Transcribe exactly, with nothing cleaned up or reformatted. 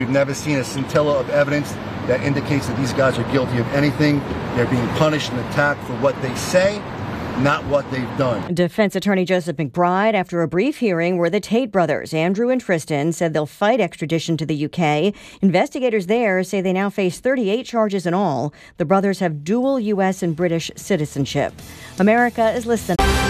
We've never seen a scintilla of evidence that indicates that these guys are guilty of anything. They're being punished and attacked for what they say, not what they've done. Defense attorney Joseph McBride, after a brief hearing where the Tate brothers, Andrew and Tristan, said they'll fight extradition to the U K. Investigators there say they now face thirty-eight charges in all. The brothers have dual U S and British citizenship. America is listening.